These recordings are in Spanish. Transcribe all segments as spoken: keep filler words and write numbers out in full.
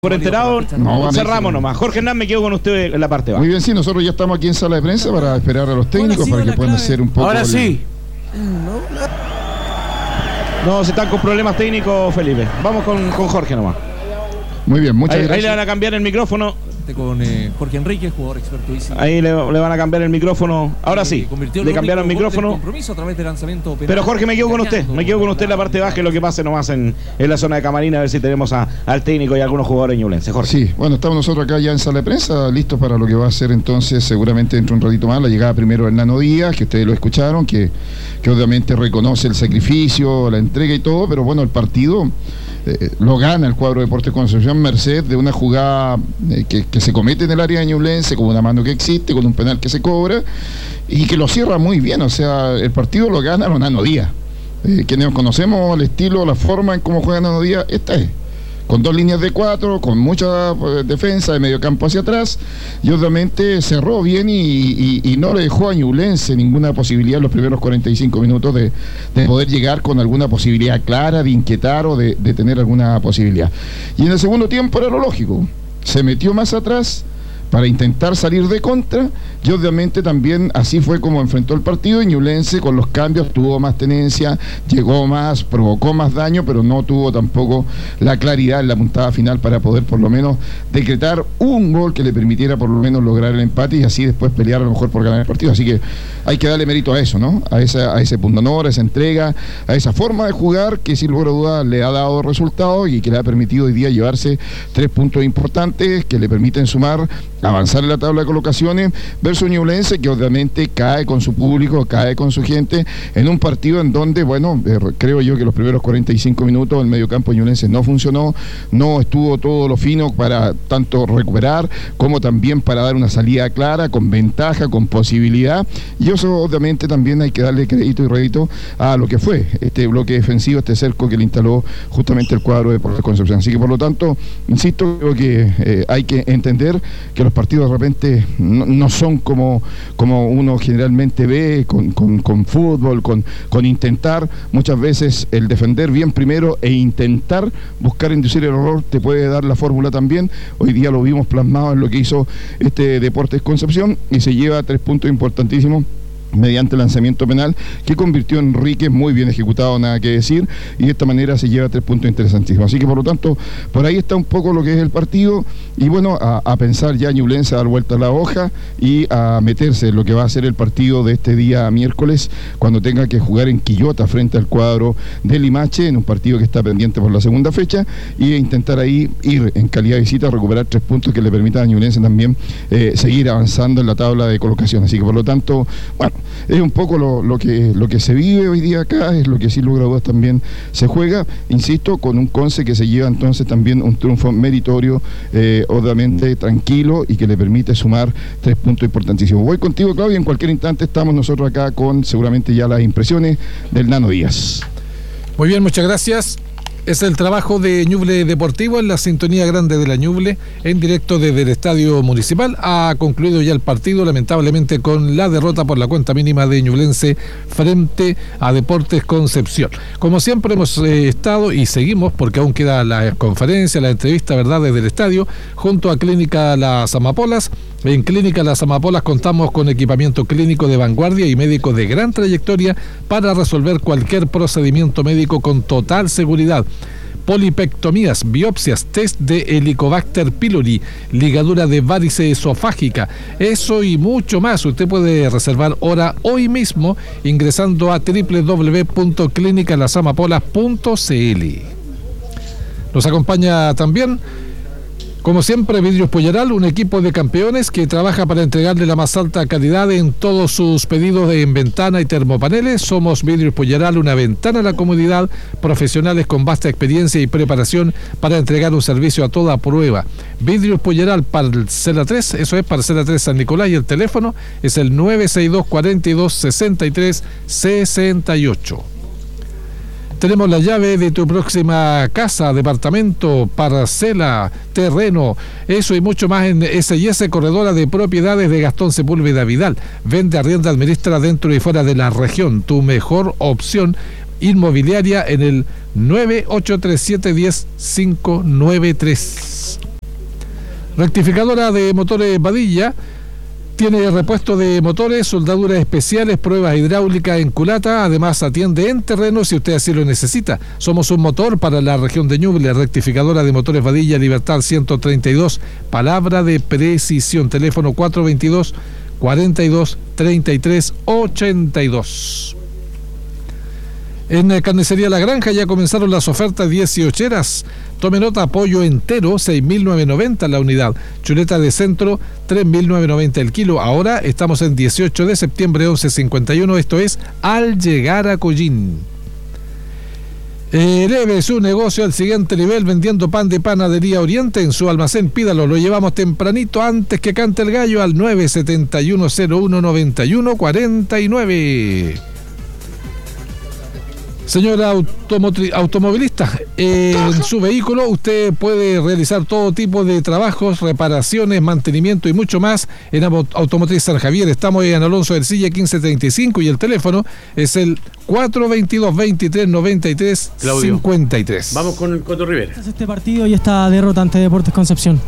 Por enterado, no, cerramos nomás. Jorge Hernán, me quedo con usted en la parte baja. Muy bien, sí, nosotros ya estamos aquí en sala de prensa para esperar a los técnicos sí, para que puedan hacer un poco. Ahora el... sí. No, se están con problemas técnicos, Felipe. Vamos con, con Jorge nomás. Muy bien, muchas ahí, gracias. Ahí le van a cambiar el micrófono. Con eh, Jorge Enrique, jugador experto. Ahí le, le van a cambiar el micrófono. Ahora sí, le cambiaron el micrófono. A través de lanzamiento penal. Pero Jorge, me quedo con usted. Me quedo con usted en la parte baja, lo que pase nomás en, en la zona de camarín, a ver si tenemos a, al técnico y a algunos jugadores ñublenses. Jorge. Sí, bueno, estamos nosotros acá ya en sala de prensa, listos para lo que va a ser entonces, seguramente dentro de un ratito más, la llegada primero de Hernán Díaz, que ustedes lo escucharon, que, que obviamente reconoce el sacrificio, la entrega y todo, pero bueno, el partido eh, lo gana el cuadro de Deportes Concepción merced de una jugada eh, que, que se comete en el área de ñublense, con una mano que existe, con un penal que se cobra y que lo cierra muy bien. O sea, el partido lo gana Hernán Díaz. Eh, quienes conocemos el estilo, la forma en cómo juega Hernán Díaz, esta es. Con dos líneas de cuatro, con mucha pues, defensa de medio campo hacia atrás, y obviamente cerró bien y, y, y no le dejó a Ñublense ninguna posibilidad en los primeros cuarenta y cinco minutos de, de poder llegar con alguna posibilidad clara, de inquietar o de, de tener alguna posibilidad. Y en el segundo tiempo era lo lógico, se metió más atrás para intentar salir de contra, y obviamente también así fue como enfrentó el partido. Y Ñublense con los cambios tuvo más tenencia, llegó más, provocó más daño, pero no tuvo tampoco la claridad en la puntada final para poder por lo menos decretar un gol que le permitiera por lo menos lograr el empate y así después pelear a lo mejor por ganar el partido. Así que hay que darle mérito a eso, ¿no? A, esa, a ese pundonor, a esa entrega, a esa forma de jugar que sin lugar a dudas le ha dado resultados y que le ha permitido hoy día llevarse tres puntos importantes que le permiten sumar, avanzar en la tabla de colocaciones, versus Ñublense, que obviamente cae con su público, cae con su gente, en un partido en donde, bueno, eh, creo yo que los primeros cuarenta y cinco minutos el mediocampo Ñublense no funcionó, no estuvo todo lo fino para tanto recuperar, como también para dar una salida clara, con ventaja, con posibilidad, y eso obviamente también hay que darle crédito y rédito a lo que fue este bloque defensivo, este cerco que le instaló justamente el cuadro de Deportes Concepción. Así que por lo tanto, insisto, creo que eh, hay que entender que los partidos de repente no, no son como, como uno generalmente ve con, con, con fútbol, con, con intentar muchas veces el defender bien primero e intentar buscar inducir el error te puede dar la fórmula también. Hoy día lo vimos plasmado en lo que hizo este Deportes Concepción y se lleva tres puntos importantísimos mediante el lanzamiento penal que convirtió en Enrique, muy bien ejecutado, nada que decir, y de esta manera se lleva tres puntos interesantísimos. Así que por lo tanto, por ahí está un poco lo que es el partido, y bueno, a, a pensar ya Ñublense a dar vuelta a la hoja y a meterse en lo que va a ser el partido de este día miércoles, cuando tenga que jugar en Quillota frente al cuadro de Limache, en un partido que está pendiente por la segunda fecha, y intentar ahí ir en calidad de visita a recuperar tres puntos que le permitan a Ñublense también eh, seguir avanzando en la tabla de colocación. Así que por lo tanto, bueno, es un poco lo, lo, que, lo que se vive hoy día acá, es lo que sin lugar a dudas también se juega, insisto, con un Conce que se lleva entonces también un triunfo meritorio, eh, obviamente tranquilo, y que le permite sumar tres puntos importantísimos. Voy contigo, Claudio, en cualquier instante estamos nosotros acá con seguramente ya las impresiones del Nano Díaz. Muy bien, muchas gracias. Es el trabajo de Ñuble Deportivo en la sintonía grande de la Ñuble, en directo desde el Estadio Municipal. Ha concluido ya el partido, lamentablemente con la derrota por la cuenta mínima de Ñublense frente a Deportes Concepción. Como siempre hemos eh, estado y seguimos, porque aún queda la conferencia, la entrevista, ¿verdad?, desde el estadio, junto a Clínica Las Amapolas. En Clínica Las Amapolas contamos con equipamiento clínico de vanguardia y médicos de gran trayectoria para resolver cualquier procedimiento médico con total seguridad. Polipectomías, biopsias, test de Helicobacter pylori, ligadura de varice esofágica, eso y mucho más. Usted puede reservar hora hoy mismo ingresando a doble u doble u doble u punto clínica las amapolas punto c l. Nos acompaña también, como siempre, Vidrios Polleral, un equipo de campeones que trabaja para entregarle la más alta calidad en todos sus pedidos de en ventana y termopaneles. Somos Vidrios Polleral, una ventana a la comodidad, profesionales con vasta experiencia y preparación para entregar un servicio a toda prueba. Vidrios Polleral, Parcela tres, eso es Parcela tres San Nicolás, y el teléfono es el nueve seis dos, cuatro dos, seis tres seis ocho. Tenemos la llave de tu próxima casa, departamento, parcela, terreno, eso y mucho más en S y S Corredora de Propiedades de Gastón Sepúlveda Vidal. Vende, arrienda, administra dentro y fuera de la región. Tu mejor opción inmobiliaria en el nueve ocho tres siete uno cero cinco nueve tres. Rectificadora de motores Padilla. Tiene repuesto de motores, soldaduras especiales, pruebas hidráulicas en culata. Además atiende en terreno si usted así lo necesita. Somos un motor para la región de Ñuble. Rectificadora de motores Padilla, Libertad ciento treinta y dos. Palabra de precisión. Teléfono cuatro veintidós, cuarenta y dos, treinta y tres, ochenta y dos. En Carnicería La Granja ya comenzaron las ofertas dieciocheras. Tome nota, pollo entero, seis mil novecientos noventa la unidad. Chuleta de centro, tres mil novecientos noventa el kilo. Ahora estamos en dieciocho de septiembre, once cincuenta y uno. Esto es al llegar a Collín. Eleve su negocio al siguiente nivel vendiendo pan de Panadería Oriente en su almacén. Pídalo, lo llevamos tempranito antes que cante el gallo al nueve siete uno cero uno nueve uno cuatro nueve. Señora automotri- automovilista, eh, en su vehículo usted puede realizar todo tipo de trabajos, reparaciones, mantenimiento y mucho más en Automotriz San Javier. Estamos en Alonso del Silla quince treinta y cinco y el teléfono es el cuatro veintidós, veintitrés noventa y tres cincuenta y tres. Vamos con el Coto Rivera. Este partido y esta derrota ante Deportes Concepción.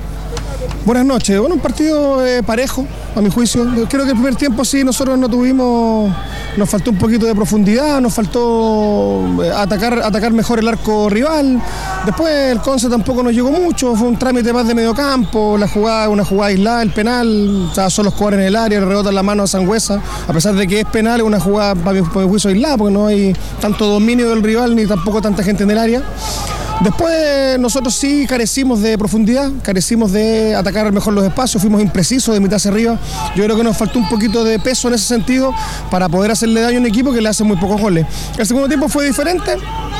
Buenas noches. Bueno, un partido eh, parejo, a mi juicio. Creo que el primer tiempo sí, nosotros no tuvimos, nos faltó un poquito de profundidad, nos faltó eh, atacar, atacar mejor el arco rival. Después el Conce tampoco nos llegó mucho, fue un trámite más de medio campo, la jugada, una jugada aislada, el penal, o sea, son los jugadores en el área, le rebotan la mano a Sangüesa, a pesar de que es penal, es una jugada para mi, para mi juicio aislada, porque no hay tanto dominio del rival ni tampoco tanta gente en el área. Después nosotros sí carecimos de profundidad, carecimos de atacar mejor los espacios, fuimos imprecisos de mitad hacia arriba. Yo creo que nos faltó un poquito de peso en ese sentido para poder hacerle daño a un equipo que le hace muy pocos goles. El segundo tiempo fue diferente.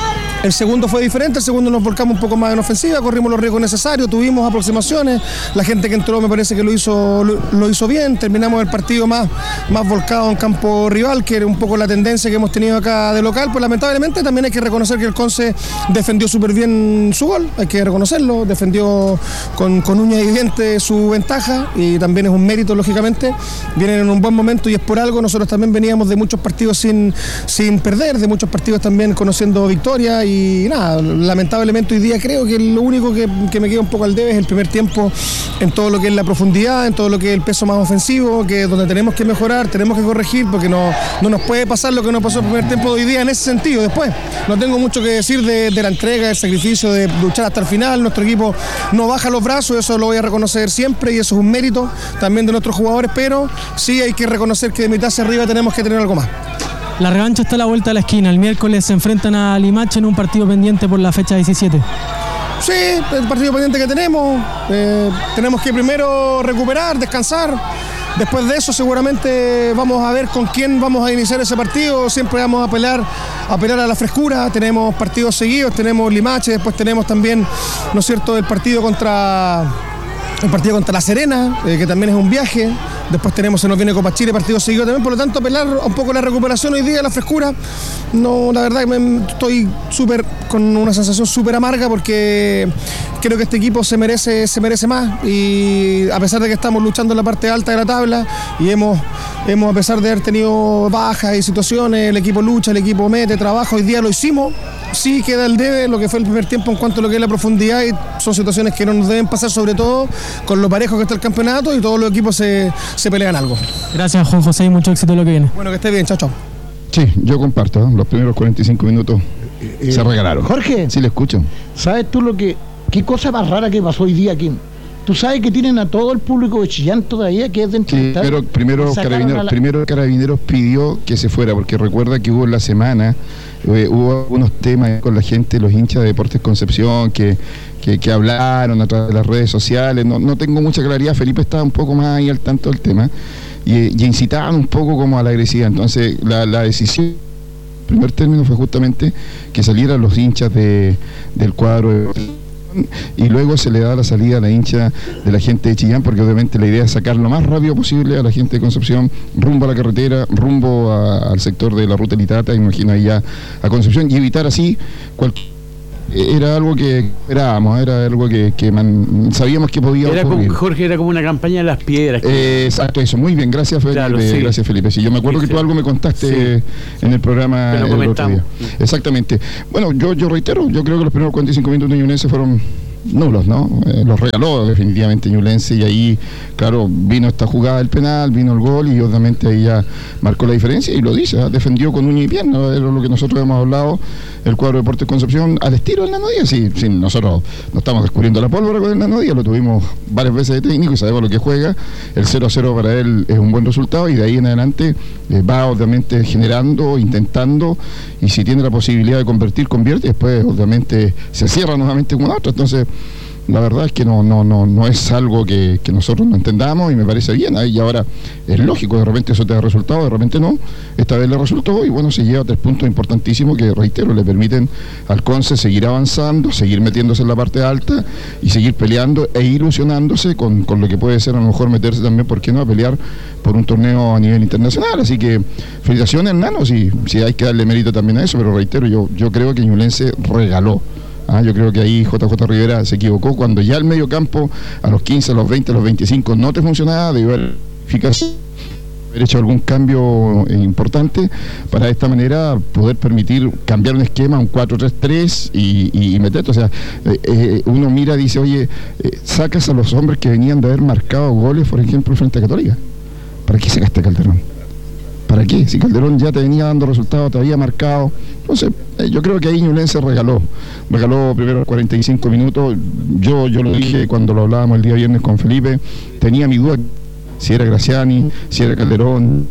El segundo fue diferente, el segundo nos volcamos un poco más en ofensiva, corrimos los riesgos necesarios, tuvimos aproximaciones, la gente que entró me parece que lo hizo, lo, lo hizo bien, terminamos el partido más, más volcado en campo rival, que era un poco la tendencia que hemos tenido acá de local, pues lamentablemente también hay que reconocer que el Conce defendió súper bien su gol, hay que reconocerlo, defendió con, con uñas y dientes su ventaja y también es un mérito lógicamente, vienen en un buen momento y es por algo, nosotros también veníamos de muchos partidos sin, sin perder, de muchos partidos también conociendo victoria y Y nada, lamentablemente hoy día creo que lo único que, que me queda un poco al debe es el primer tiempo en todo lo que es la profundidad, en todo lo que es el peso más ofensivo, que es donde tenemos que mejorar, tenemos que corregir, porque no, no nos puede pasar lo que nos pasó el primer tiempo de hoy día en ese sentido. Después, no tengo mucho que decir de, de la entrega, del sacrificio, de luchar hasta el final. Nuestro equipo no baja los brazos, eso lo voy a reconocer siempre y eso es un mérito también de nuestros jugadores, pero sí hay que reconocer que de mitad hacia arriba tenemos que tener algo más. La revancha está a la vuelta de la esquina. El miércoles se enfrentan a Limache en un partido pendiente por la fecha diecisiete. Sí, el partido pendiente que tenemos. Eh, tenemos que primero recuperar, descansar. Después de eso seguramente vamos a ver con quién vamos a iniciar ese partido. Siempre vamos a apelar, a apelar a la frescura. Tenemos partidos seguidos, tenemos Limache, después tenemos también, ¿no es cierto?, el partido contra... El partido contra La Serena, eh, que también es un viaje. Después tenemos, se nos viene Copa Chile, partido seguido también. Por lo tanto, apelar un poco la recuperación hoy día, la frescura. No, la verdad que me, estoy súper con una sensación súper amarga porque creo que este equipo se merece, se merece más. Y a pesar de que estamos luchando en la parte alta de la tabla y hemos, hemos a pesar de haber tenido bajas y situaciones, el equipo lucha, el equipo mete, trabaja. Hoy día lo hicimos. Sí queda el debe lo que fue el primer tiempo en cuanto a lo que es la profundidad y son situaciones que no nos deben pasar, sobre todo con lo parejo que está el campeonato y todos los equipos se, se pelean algo. Gracias, Juan José, y mucho éxito en lo que viene. Bueno, que esté bien, chao, chao. Sí, yo comparto, ¿eh? Los primeros cuarenta y cinco minutos eh, se regalaron. Jorge, sí le escucho. ¿Sabes tú lo que, qué cosa más rara que pasó hoy día aquí? Tú sabes que tienen a todo el público de Chillán todavía, que es dentro sí, pero primero Carabineros, la... primero Carabineros pidió que se fuera, porque recuerda que hubo en la semana, eh, hubo unos temas con la gente, los hinchas de Deportes Concepción, que, que, que hablaron a través de las redes sociales. No, no tengo mucha claridad, Felipe estaba un poco más ahí al tanto del tema, y, y incitaban un poco como a la agresividad. Entonces la, la decisión, el primer término fue justamente que salieran los hinchas de, del cuadro de... y luego se le da la salida a la hincha de la gente de Chillán, porque obviamente la idea es sacar lo más rápido posible a la gente de Concepción rumbo a la carretera, rumbo a, al sector de la ruta Litata, imagino ahí ya a Concepción, y evitar así cualquier... Era algo que esperábamos, era algo que, que man, sabíamos que podía era ocurrir. Como, Jorge, era como una campaña de las piedras. Eh, exacto, eso, muy bien, gracias Felipe. Claro, sí. Gracias Felipe. Sí, yo me acuerdo sí, que tú sí. algo me contaste sí. en el programa el otro día. Exactamente. Bueno, yo, yo reitero, yo creo que los primeros cuarenta y cinco minutos de Ñublense fueron nulos, ¿no? Eh, los regaló definitivamente Ñublense y ahí, claro, vino esta jugada del penal, vino el gol y obviamente ahí ya marcó la diferencia y lo dice, ¿eh? Defendió con uña y pierna, era lo que nosotros hemos hablado, el cuadro de Deportes Concepción al estilo del Nano Díaz, sí, sí, nosotros no estamos descubriendo la pólvora con el Nano Díaz, lo tuvimos varias veces de técnico y sabemos lo que juega, el cero a cero para él es un buen resultado y de ahí en adelante eh, va obviamente generando, intentando y si tiene la posibilidad de convertir, convierte y después obviamente se cierra nuevamente con otro, entonces la verdad es que no no no no es algo que, que nosotros no entendamos y me parece bien, y ahora es lógico, de repente eso te da resultado, de repente no, esta vez le resultó y bueno, se lleva a tres puntos importantísimos que, reitero, le permiten al Conce seguir avanzando, seguir metiéndose en la parte alta y seguir peleando e ilusionándose con, con lo que puede ser a lo mejor meterse también, ¿por qué no?, a pelear por un torneo a nivel internacional, así que felicitaciones, Nano, si, si hay que darle mérito también a eso, pero reitero, yo, yo creo que Ñublense regaló. Ah, yo creo que ahí J J Rivera se equivocó cuando ya el medio campo a los quince, a los veinte, a los veinticinco no te funcionaba, debió haber haber hecho algún cambio eh, importante para de esta manera poder permitir cambiar un esquema, un cuatro tres tres y, y, y meterte, o sea, eh, eh, uno mira y dice, oye, eh, sacas a los hombres que venían de haber marcado goles, por ejemplo, frente a Católica, ¿para qué sacaste a Calderón? ¿Para qué? Si Calderón ya te venía dando resultados, te había marcado. Entonces, eh, yo creo que ahí Ñublense regaló. Regaló primero los cuarenta y cinco minutos. Yo yo lo dije cuando lo hablábamos el día viernes con Felipe. Tenía mi duda si era Graciani, si era Calderón,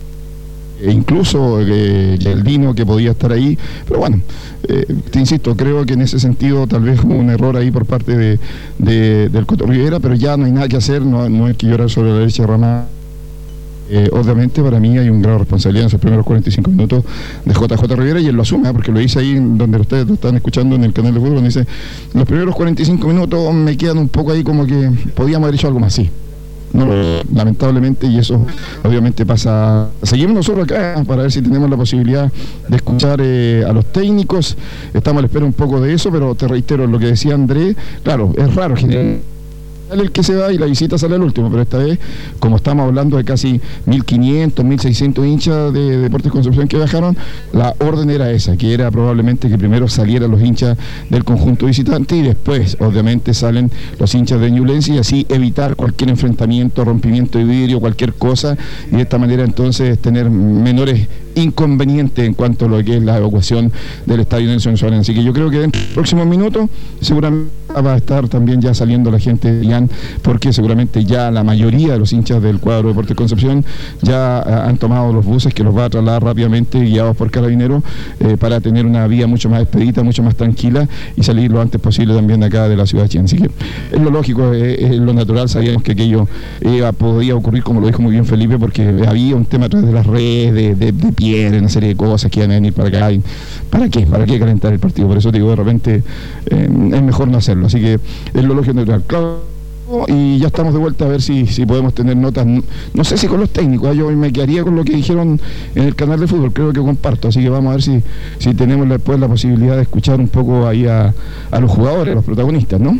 e incluso eh, Yaldino, que podía estar ahí. Pero bueno, eh, te insisto, creo que en ese sentido tal vez hubo un error ahí por parte de, de, del Coto Rivera, pero ya no hay nada que hacer, no, no hay que llorar sobre la leche derramada. Eh, obviamente para mí hay un grado de responsabilidad en esos primeros cuarenta y cinco minutos de J J Rivera y él lo asume, ¿eh? Porque lo dice ahí donde ustedes lo están escuchando en el canal de fútbol, dice, los primeros cuarenta y cinco minutos me quedan un poco ahí como que podíamos haber hecho algo más, sí. No, lamentablemente, y eso obviamente pasa. Seguimos nosotros acá para ver si tenemos la posibilidad de escuchar eh, a los técnicos, estamos a la espera un poco de eso, pero te reitero lo que decía Andrés, claro, es raro generar el que se va y la visita sale al último, pero esta vez, como estamos hablando de casi mil quinientos, mil seiscientos hinchas de Deportes Concepción que viajaron, la orden era esa, que era probablemente que primero salieran los hinchas del conjunto visitante y después, obviamente, salen los hinchas de Ñublense y así evitar cualquier enfrentamiento, rompimiento de vidrio, cualquier cosa, y de esta manera entonces tener menores inconvenientes en cuanto a lo que es la evacuación del estadio Nelson Suárez. Así que yo creo que dentro de los próximos minutos seguramente va a estar también ya saliendo la gente de Ian, porque seguramente ya la mayoría de los hinchas del cuadro de Deportes Concepción ya han tomado los buses que los va a trasladar rápidamente, guiados por Carabineros, eh, para tener una vía mucho más expedita, mucho más tranquila y salir lo antes posible también de acá de la ciudad de Chillán. Así que es lo lógico, es, es lo natural, sabíamos que aquello eh, podía ocurrir, como lo dijo muy bien Felipe, porque había un tema a través de las redes, de, de, de piedra, una serie de cosas que iban a venir para acá. Y ¿para qué? ¿Para qué calentar el partido? Por eso te digo, de repente eh, es mejor no hacerlo. Así que es lo lógico natural. Claro, y ya estamos de vuelta a ver si, si podemos tener notas, no, no sé si con los técnicos, yo me quedaría con lo que dijeron en el canal de fútbol, creo que comparto, así que vamos a ver si, si tenemos después la posibilidad de escuchar un poco ahí a, a los jugadores, a los protagonistas, ¿no?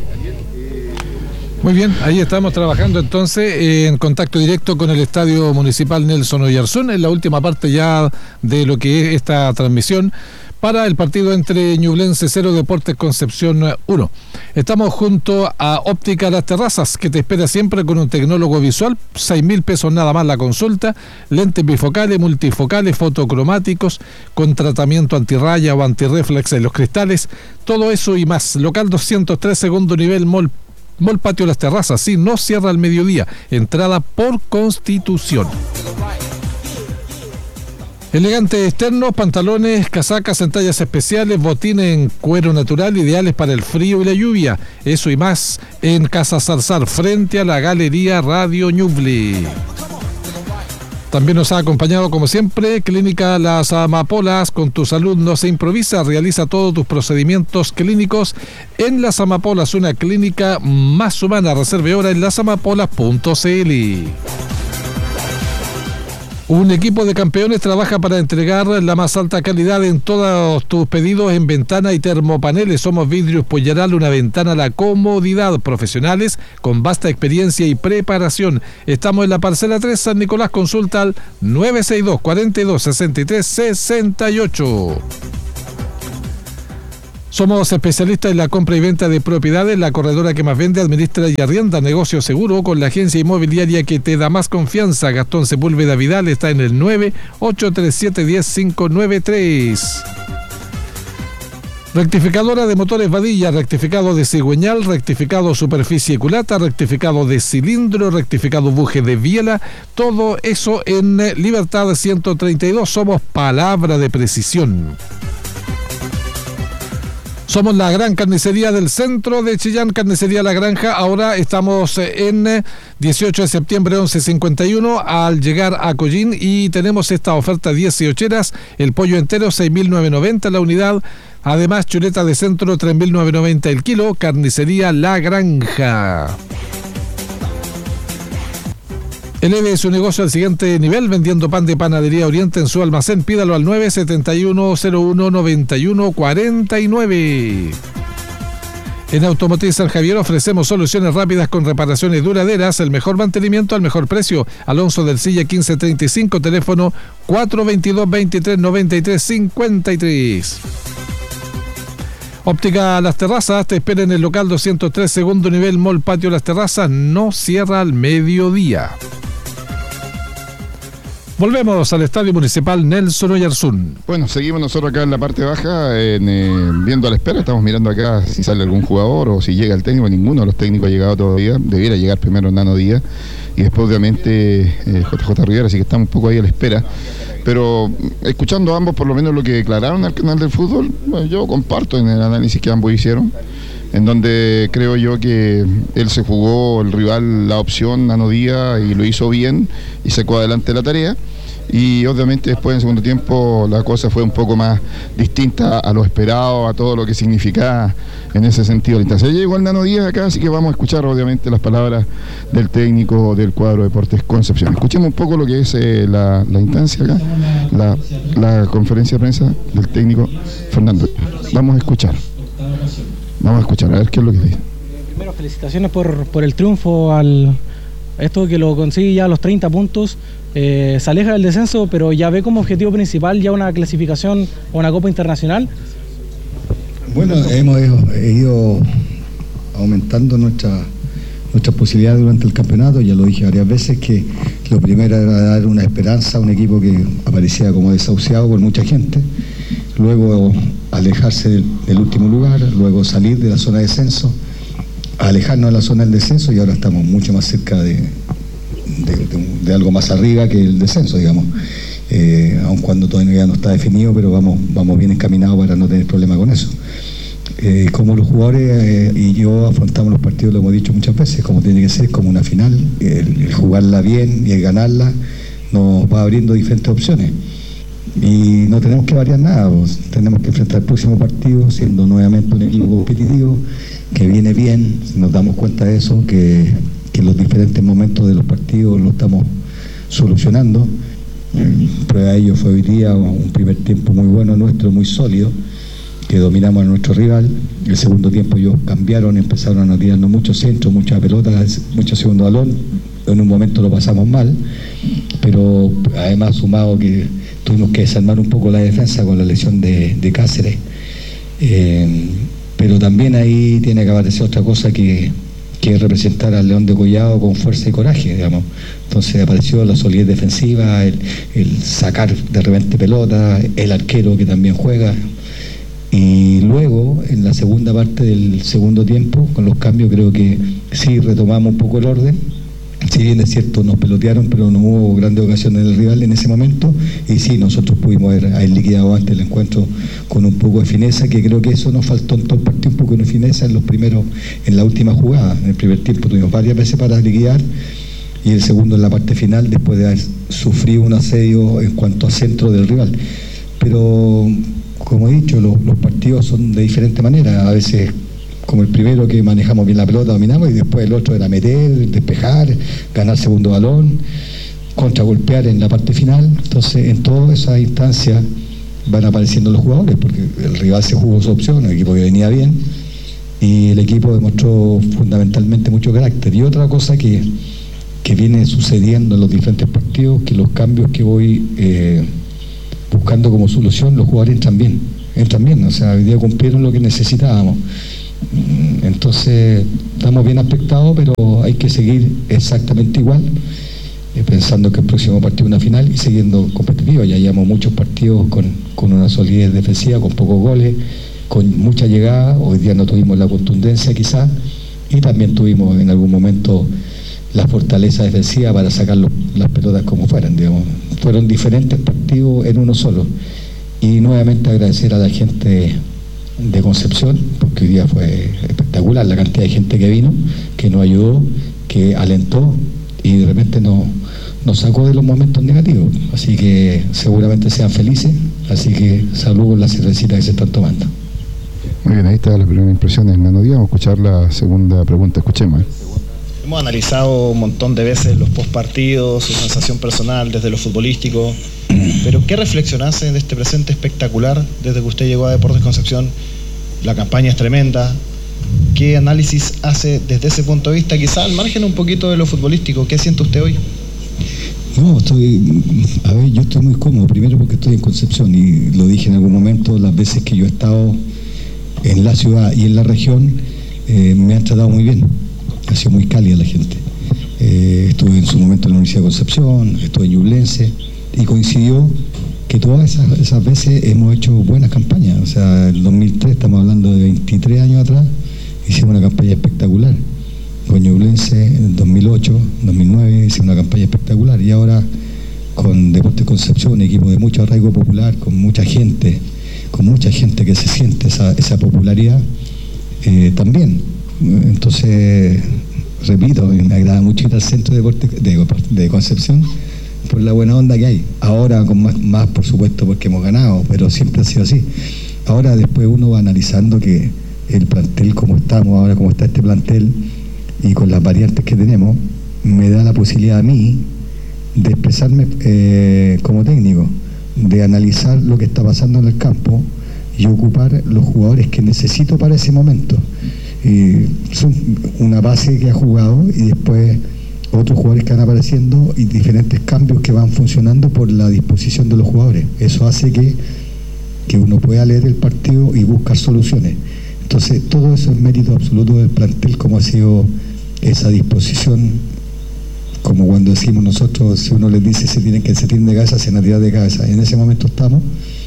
Muy bien, ahí estamos trabajando entonces eh, en contacto directo con el Estadio Municipal Nelson Oyarzún, en la última parte ya de lo que es esta transmisión para el partido entre Ñublense cero, Deportes Concepción uno. Estamos junto a Óptica Las Terrazas, que te espera siempre con un tecnólogo visual, seis mil pesos nada más la consulta, lentes bifocales, multifocales, fotocromáticos, con tratamiento antirraya o antirreflex en los cristales, todo eso y más. Local doscientos tres, segundo nivel, Mall Mall Patio Las Terrazas, sí, no cierra al mediodía, entrada por Constitución. Elegantes externos, pantalones, casacas en tallas especiales, botines en cuero natural, ideales para el frío y la lluvia. Eso y más en Casa Zarzar, frente a la Galería Radio Ñuble. También nos ha acompañado, como siempre, Clínica Las Amapolas. Con tu salud no se improvisa. Realiza todos tus procedimientos clínicos en Las Amapolas, una clínica más humana. Reserve hora en las amapolas punto c l. Un equipo de campeones trabaja para entregar la más alta calidad en todos tus pedidos en ventana y termopaneles. Somos Vidrios Puyaral, una ventana a la comodidad. Profesionales con vasta experiencia y preparación. Estamos en la parcela tres, San Nicolás. Consulta al nueve seis dos, cuarenta y dos, sesenta y tres, sesenta y ocho. Somos especialistas en la compra y venta de propiedades, la corredora que más vende, administra y arrienda negocio seguro con la agencia inmobiliaria que te da más confianza. Gastón Sepúlveda Vidal está en el nueve ocho tres siete uno cero cinco nueve tres. Rectificadora de motores Vadilla, rectificado de cigüeñal, rectificado superficie culata, rectificado de cilindro, rectificado buje de biela, todo eso en Libertad ciento treinta y dos. Somos palabra de precisión. Somos la gran carnicería del centro de Chillán, Carnicería La Granja. Ahora estamos en dieciocho de septiembre, once cincuenta y uno, al llegar a Collín, y tenemos esta oferta dieciocheras, el pollo entero seis mil novecientos noventa la unidad, además chuleta de centro tres mil novecientos noventa el kilo. Carnicería La Granja. Eleve su negocio al siguiente nivel vendiendo pan de Panadería Oriente en su almacén. Pídalo al nueve siete uno cero uno nueve uno cuatro nueve. En Automotriz San Javier ofrecemos soluciones rápidas con reparaciones duraderas, el mejor mantenimiento al mejor precio. Alonso del Silla quince treinta y cinco, teléfono cuatro veintidós veintitrés noventa y tres cincuenta y tres. Óptica Las Terrazas te espera en el local doscientos tres, segundo nivel, Mall Patio Las Terrazas. No cierra al mediodía. Volvemos al Estadio Municipal Nelson Oyarzún. Bueno, seguimos nosotros acá en la parte baja, en, eh, viendo a la espera. Estamos mirando acá si sale algún jugador o si llega el técnico. Ninguno de los técnicos ha llegado todavía. Debiera llegar primero Nano Díaz y después obviamente eh, J J Rivera, así que estamos un poco ahí a la espera. Pero escuchando a ambos, por lo menos lo que declararon al canal del fútbol, bueno, yo comparto en el análisis que ambos hicieron, en donde creo yo que él se jugó, el rival, la opción, Nano Díaz, y lo hizo bien y sacó adelante la tarea. Y obviamente después en el segundo tiempo la cosa fue un poco más distinta a lo esperado, a todo lo que significaba en ese sentido la instancia. Ya llegó el Nano Díaz acá, así que vamos a escuchar obviamente las palabras del técnico del cuadro Deportes Concepción. Escuchemos un poco lo que es eh, la, la instancia acá, la, la conferencia de prensa del técnico Fernando. Vamos a escuchar, vamos a escuchar, a ver qué es lo que dice. Primero, felicitaciones por, por el triunfo, al esto que lo consigue ya a los treinta puntos. Eh, se aleja del descenso, pero ya ve como objetivo principal ya una clasificación o una Copa Internacional. Bueno, hemos ido aumentando nuestra, nuestras posibilidades durante el campeonato. Ya lo dije varias veces que lo primero era dar una esperanza a un equipo que aparecía como desahuciado por mucha gente, luego alejarse del, del último lugar, luego salir de la zona de descenso, alejarnos de la zona del descenso, y ahora estamos mucho más cerca de De, de, de algo más arriba que el descenso, digamos, eh, aun cuando todavía no está definido, pero vamos, vamos bien encaminados para no tener problema con eso. Eh, como los jugadores eh, y yo afrontamos los partidos, lo hemos dicho muchas veces, como tiene que ser, como una final, el, el jugarla bien y el ganarla nos va abriendo diferentes opciones. Y no tenemos que variar nada, pues. Tenemos que enfrentar el próximo partido siendo nuevamente un equipo competitivo, que viene bien, nos damos cuenta de eso, que que en los diferentes momentos de los partidos lo estamos solucionando. Prueba de ello fue hoy día un primer tiempo muy bueno nuestro, muy sólido, que dominamos a nuestro rival. El segundo tiempo ellos cambiaron, empezaron a tirarnos muchos centros, muchas pelotas, mucho segundo balón. En un momento lo pasamos mal, pero además sumado que tuvimos que desarmar un poco la defensa con la lesión de, de Cáceres. Eh, pero también ahí tiene que aparecer otra cosa que que representar al León de Collado con fuerza y coraje, digamos. Entonces apareció la solidez defensiva, el, el sacar de repente pelota, el arquero que también juega. Y luego, en la segunda parte del segundo tiempo, con los cambios, creo que sí retomamos un poco el orden. Si bien es cierto, nos pelotearon, pero no hubo grandes ocasiones del rival en ese momento, y sí, nosotros pudimos haber, haber liquidado antes el encuentro con un poco de fineza, que creo que eso nos faltó en todo el partido, un poco de fineza en los primeros, en la última jugada. En el primer tiempo tuvimos varias veces para liquidar, y el segundo en la parte final, después de haber sufrido un asedio en cuanto a centro del rival. Pero, como he dicho, los, los partidos son de diferente manera. A veces, como el primero, que manejamos bien la pelota, dominamos, y después el otro era meter, despejar, ganar segundo balón, contragolpear en la parte final. Entonces, en todas esas instancias van apareciendo los jugadores, porque el rival se jugó su opción, el equipo que venía bien, y el equipo demostró fundamentalmente mucho carácter. Y otra cosa que, que viene sucediendo en los diferentes partidos, que los cambios que voy eh, buscando como solución, los jugadores entran bien. entran bien, o sea, hoy día cumplieron lo que necesitábamos. Entonces, estamos bien aspectados, pero hay que seguir exactamente igual, eh, pensando que el próximo partido es una final y siguiendo competitivo. Ya llevamos muchos partidos con, con una solidez defensiva, con pocos goles, con mucha llegada. Hoy día no tuvimos la contundencia quizás, y también tuvimos en algún momento la fortaleza defensiva para sacar los, las pelotas como fueran, digamos. Fueron diferentes partidos en uno solo. Y nuevamente agradecer a la gente de Concepción, porque hoy día fue espectacular la cantidad de gente que vino, que nos ayudó, que alentó y de repente nos, nos sacó de los momentos negativos. Así que seguramente sean felices, así que salud por la cervecita que se están tomando. Muy bien, ahí está la primera impresión en Nano Díaz. Vamos a escuchar la segunda pregunta, escuchemos. Hemos analizado un montón de veces los postpartidos, su sensación personal desde lo futbolístico, pero ¿qué reflexionase de este presente espectacular desde que usted llegó a Deportes Concepción? La campaña es tremenda. ¿Qué análisis hace desde ese punto de vista, quizá al margen un poquito de lo futbolístico? ¿Qué siente usted hoy? No, estoy, a ver, yo estoy muy cómodo, primero porque estoy en Concepción y lo dije en algún momento, las veces que yo he estado en la ciudad y en la región, eh, me han tratado muy bien. Ha sido muy cálida la gente. Eh, estuve en su momento en la Universidad de Concepción, estuve en Ñublense y coincidió que todas esas, esas veces hemos hecho buenas campañas. O sea, en el dos mil tres, estamos hablando de veintitrés años atrás, hicimos una campaña espectacular. Con Ñublense en el dos mil ocho, dos mil nueve hicimos una campaña espectacular y ahora con Deportes Concepción, un equipo de mucho arraigo popular, con mucha gente, con mucha gente que se siente esa, esa popularidad, eh, también. Entonces, repito, me agrada mucho ir al centro de deporte de, de Concepción por la buena onda que hay. Ahora con más, más, por supuesto, porque hemos ganado, pero siempre ha sido así. Ahora después uno va analizando que el plantel como estamos, ahora como está este plantel y con las variantes que tenemos, me da la posibilidad a mí de expresarme eh, como técnico, de analizar lo que está pasando en el campo y ocupar los jugadores que necesito para ese momento. Y son una base que ha jugado y después otros jugadores que van apareciendo y diferentes cambios que van funcionando por la disposición de los jugadores. Eso hace que, que uno pueda leer el partido y buscar soluciones. Entonces todo eso es mérito absoluto del plantel, como ha sido esa disposición, como cuando decimos nosotros, si uno les dice se tienen que se tienen de cabeza, se van a tirar de cabeza. En ese momento estamos,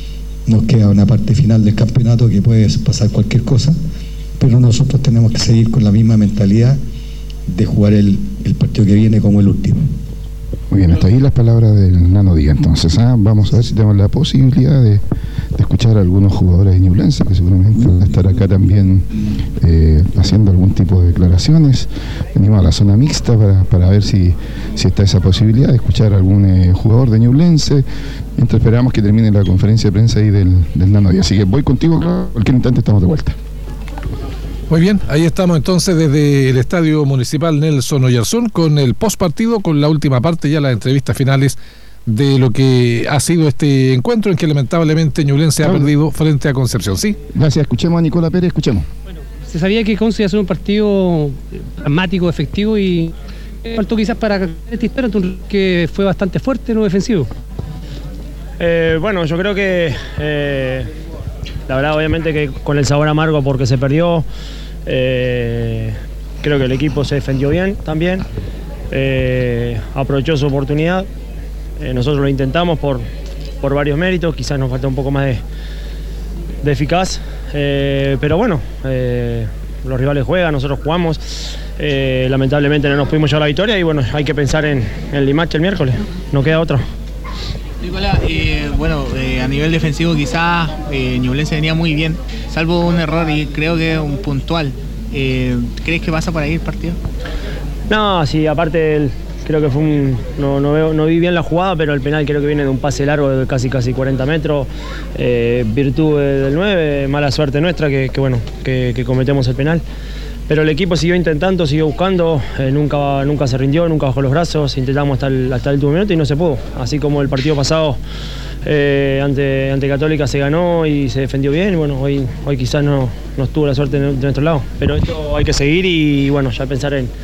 nos queda una parte final del campeonato que puede pasar cualquier cosa, pero nosotros tenemos que seguir con la misma mentalidad de jugar el, el partido que viene como el último. Muy bien, hasta ahí las palabras del Nano Díaz. Entonces, ah, vamos a ver si tenemos la posibilidad de, de escuchar a algunos jugadores de Ñublense, que seguramente van a estar acá también eh, haciendo algún tipo de declaraciones. Venimos a la zona mixta para, para ver si, si está esa posibilidad de escuchar a algún eh, jugador de Ñublense, mientras esperamos que termine la conferencia de prensa ahí del, del Nano Díaz. Así que voy contigo, claro, cualquier instante estamos de vuelta. Muy bien, ahí estamos entonces desde el Estadio Municipal Nelson Oyarzún con el postpartido, con la última parte, ya las entrevistas finales de lo que ha sido este encuentro en que lamentablemente Ñublense ha perdido frente a Concepción. ¿Sí? Gracias, escuchemos a Nicola Pérez, escuchemos. Bueno, se sabía que Conce iba a ser un partido pragmático, efectivo y faltó quizás para esta historia, que fue bastante fuerte en lo defensivo. Eh, bueno, yo creo que eh, la verdad obviamente que con el sabor amargo porque se perdió. Eh, creo que el equipo se defendió bien también, eh, aprovechó su oportunidad, eh, nosotros lo intentamos por, por varios méritos, quizás nos falta un poco más de, de eficaz, eh, pero bueno, eh, los rivales juegan, nosotros jugamos, eh, lamentablemente no nos pudimos llevar la victoria y bueno, hay que pensar en, en el Limache el miércoles, no queda otra. Nicolás, eh, bueno, eh, a nivel defensivo quizás eh, Ñublense venía muy bien, salvo un error y creo que un puntual. Eh, ¿Crees que pasa por ahí el partido? No, sí, aparte el, creo que fue un... No, no, veo, no vi bien la jugada, pero el penal creo que viene de un pase largo de casi casi cuarenta metros, eh, virtud del nueve, mala suerte nuestra que, que bueno, que, que cometemos el penal. Pero el equipo siguió intentando, siguió buscando, eh, nunca, nunca se rindió, nunca bajó los brazos, intentamos hasta el, hasta el último minuto y no se pudo. Así como el partido pasado eh, ante, ante Católica se ganó y se defendió bien, bueno, hoy, hoy quizás no, no estuvo la suerte de nuestro lado. Pero esto hay que seguir y bueno, ya pensar en,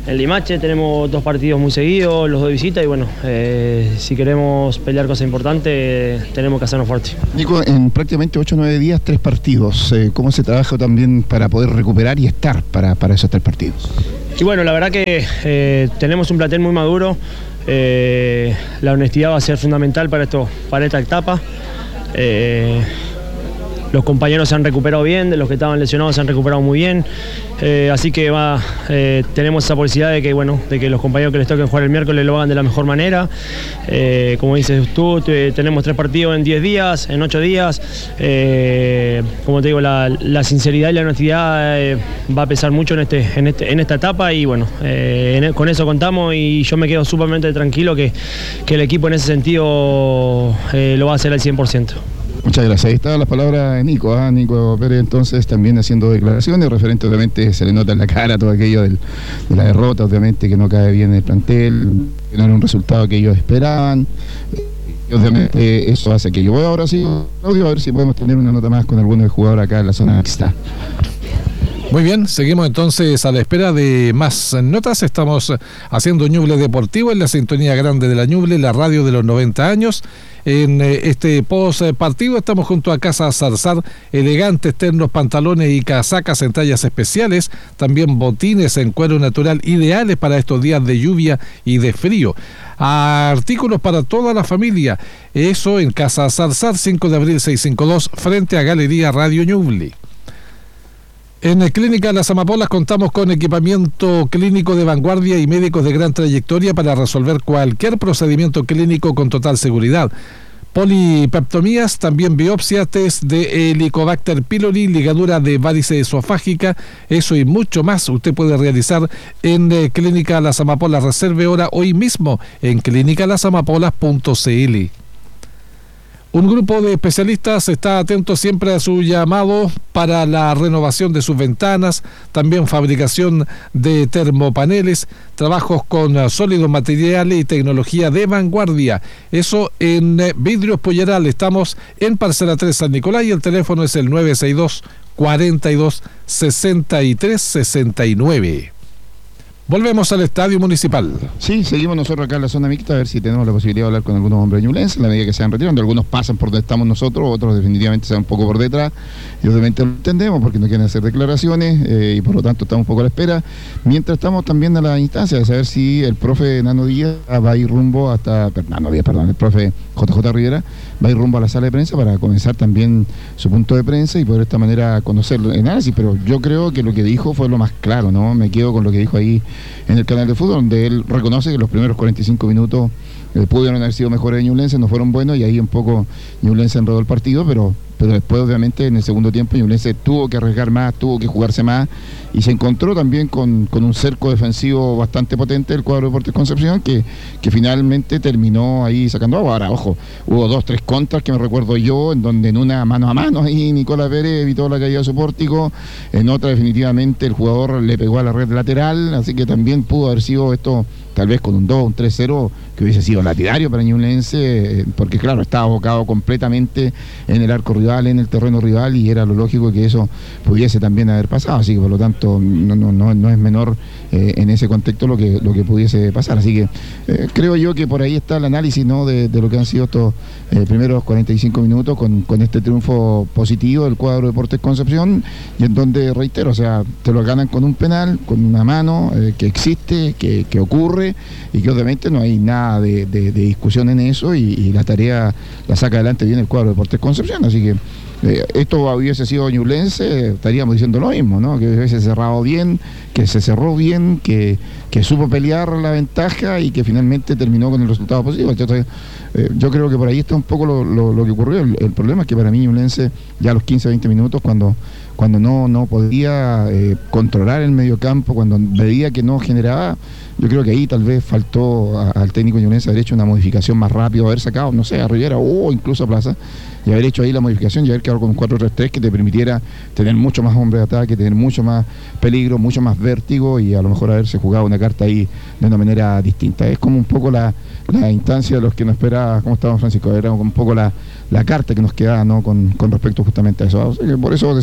en Limache, tenemos dos partidos muy seguidos, los dos de visita y bueno, eh, si queremos pelear cosas importantes tenemos que hacernos fuertes. Nico, en prácticamente ocho o nueve días, tres partidos. Eh, ¿Cómo se trabaja también para poder recuperar y estar para, para esos tres partidos? Y bueno, la verdad que eh, tenemos un plantel muy maduro, eh, la honestidad va a ser fundamental para, esto, para esta etapa. Eh, Los compañeros se han recuperado bien, de los que estaban lesionados se han recuperado muy bien, eh, así que va, eh, tenemos esa posibilidad de que, bueno, de que los compañeros que les toquen jugar el miércoles lo hagan de la mejor manera. Eh, como dices tú, te, tenemos tres partidos en diez días, en ocho días. Eh, como te digo, la, la sinceridad y la honestidad eh, va a pesar mucho en, este, en, este, en esta etapa y bueno, eh, en, con eso contamos y yo me quedo sumamente tranquilo que, que el equipo en ese sentido eh, lo va a hacer al cien por ciento. Muchas gracias. Ahí está la palabra de Nico, ¿eh? Nico Pérez entonces también haciendo declaraciones referente, obviamente se le nota en la cara todo aquello del, de la derrota, obviamente que no cae bien el plantel, que no era un resultado que ellos esperaban. Y obviamente eso hace que yo voy ahora sí, Claudio, a ver si podemos tener una nota más con alguno del jugador acá en la zona mixta. Muy bien, seguimos entonces a la espera de más notas. Estamos haciendo Ñuble Deportivo en la sintonía grande de la Ñuble, la radio de los noventa años. En este post partido estamos junto a Casa Zarzar, elegantes ternos, pantalones y casacas en tallas especiales, también botines en cuero natural ideales para estos días de lluvia y de frío. Artículos para toda la familia, eso en Casa Zarzar, cinco de abril seiscientos cincuenta y dos, frente a Galería Radio Ñuble. En Clínica Las Amapolas contamos con equipamiento clínico de vanguardia y médicos de gran trayectoria para resolver cualquier procedimiento clínico con total seguridad. Polipeptomías, también biopsia, test de Helicobacter pylori, ligadura de varice esofágica, eso y mucho más usted puede realizar en eh, Clínica Las Amapolas. Reserve hora hoy mismo en clínica las amapolas punto c l. Un grupo de especialistas está atento siempre a su llamado para la renovación de sus ventanas, también fabricación de termopaneles, trabajos con sólidos materiales y tecnología de vanguardia. Eso en Vidrios Polleral. Estamos en Parcela tres San Nicolás y el teléfono es el nueve seis dos, cuarenta y dos, sesenta y tres, sesenta y nueve. Volvemos al Estadio Municipal. Sí, seguimos nosotros acá en la zona mixta a ver si tenemos la posibilidad de hablar con algunos hombres ñublenses en la medida que se van retirando. Algunos pasan por donde estamos nosotros, otros definitivamente se van un poco por detrás y obviamente lo entendemos porque no quieren hacer declaraciones eh, y por lo tanto estamos un poco a la espera. Mientras estamos también a la instancia de saber si el profe Nano Díaz va a ir rumbo hasta, Nano Díaz, perdón, el profe J J Rivera va a ir rumbo a la sala de prensa para comenzar también su punto de prensa y poder de esta manera conocer el análisis, pero yo creo que lo que dijo fue lo más claro, ¿no? Me quedo con lo que dijo ahí en el canal de fútbol, donde él reconoce que los primeros cuarenta y cinco minutos eh, pudieron haber sido mejores de Ñublense, no fueron buenos y ahí un poco Ñublense enredó el partido, pero, pero después obviamente en el segundo tiempo Ñublense tuvo que arriesgar más, tuvo que jugarse más y se encontró también con, con un cerco defensivo bastante potente del cuadro de Deportes Concepción que, que finalmente terminó ahí sacando agua. Ahora, ojo, hubo dos, tres contras que me recuerdo yo, en donde en una mano a mano ahí Nicolás Pérez evitó la caída de su pórtico, en otra definitivamente el jugador le pegó a la red lateral, así que también pudo haber sido esto tal vez con un dos, un tres cero, que hubiese sido lapidario para Ñublense, eh, porque claro, estaba abocado completamente en el arco rival, en el terreno rival, y era lo lógico que eso pudiese también haber pasado, así que por lo tanto no, no, no, no es menor eh, en ese contexto lo que, lo que pudiese pasar, así que eh, creo yo que por ahí está el análisis, ¿no?, de, de lo que han sido estos eh, primeros cuarenta y cinco minutos con, con este triunfo positivo del cuadro de Deportes Concepción, y en donde, reitero, o sea, te lo ganan con un penal, con una mano eh, que existe, que, que ocurre, y que obviamente no hay nada de, de, de discusión en eso y, y la tarea la saca adelante bien el cuadro de Deportes Concepción, así que eh, esto hubiese sido Ñublense, estaríamos diciendo lo mismo, ¿no?, que hubiese cerrado bien, que se cerró bien, que, que supo pelear la ventaja y que finalmente terminó con el resultado positivo. Entonces, eh, yo creo que por ahí está un poco lo, lo, lo que ocurrió. El, el problema es que para mí Ñublense ya a los quince, veinte minutos, cuando cuando no, no podía eh, controlar el medio campo, cuando veía que no generaba, yo creo que ahí tal vez faltó a, al técnico ñublense haber hecho una modificación más rápido, haber sacado, no sé, a Rivera o incluso a Plaza, y haber hecho ahí la modificación y haber quedado con un cuatro tres tres que te permitiera tener mucho más hombres de ataque, tener mucho más peligro, mucho más vértigo y a lo mejor haberse jugado una carta ahí de una manera distinta. Es como un poco la, la instancia de los que nos esperaba, ¿cómo estaba Francisco? Era un poco la, la carta que nos quedaba, ¿no?, con, con respecto justamente a eso. O sea, que por eso decimos a lo mejor